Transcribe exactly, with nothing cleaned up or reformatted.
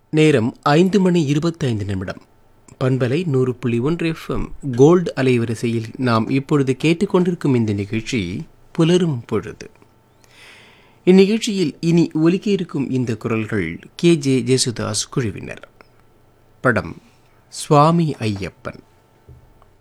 நேரம் ஐந்து மணி இருபத்தைந்து நிமிடம். பண்பலை நூறு புள்ளி ஒன்று எஃப்எம் கோல்டு அலைவரிசையில் நாம் இப்பொழுது கேட்டுக்கொண்டிருக்கும் இந்த நிகழ்ச்சி புலரும் பொழுது. இந்நிகழ்ச்சியில் இனி ஒலிக்க இருக்கும் இந்த குரல்கள் கே ஜே ஜேசுதாஸ் குழுவினர். படம் சுவாமி ஐயப்பன்.